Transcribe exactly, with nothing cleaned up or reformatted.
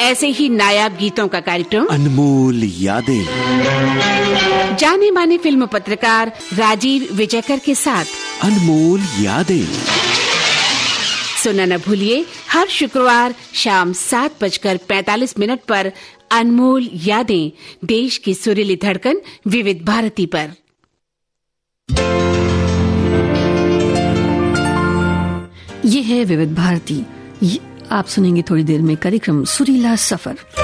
ऐसे ही नायाब गीतों का कार्यक्रम अनमोल यादें, जाने माने फिल्म पत्रकार राजीव विजयकर के साथ अनमोल यादें सुनना न भूलिए हर शुक्रवार शाम सात बजकर पैतालीस मिनट पर अनमोल यादें, देश की सुरीली धड़कन विविध भारती पर। ये है विविध भारती। आप सुनेंगे थोड़ी देर में कार्यक्रम सुरीला सफर।